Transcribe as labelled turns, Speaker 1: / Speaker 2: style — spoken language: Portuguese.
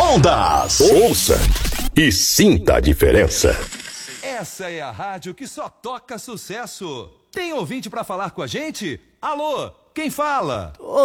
Speaker 1: Ondas. Ouça e sinta a diferença.
Speaker 2: Essa é a rádio que só toca sucesso. Tem ouvinte pra falar com a gente? Alô, quem fala?